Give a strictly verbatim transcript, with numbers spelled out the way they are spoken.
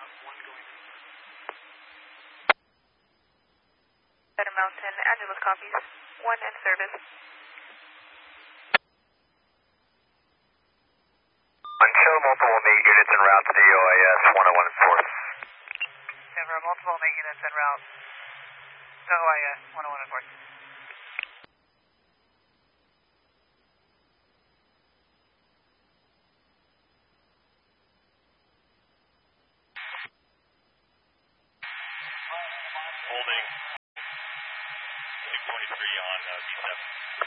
Better Mountain, Angeles copies. One in service. One show multiple mate units en route to the O I S one oh one and four. Denver, multiple mate units en route to O I S one oh one and four. Holding six twenty-three on uh, V seven.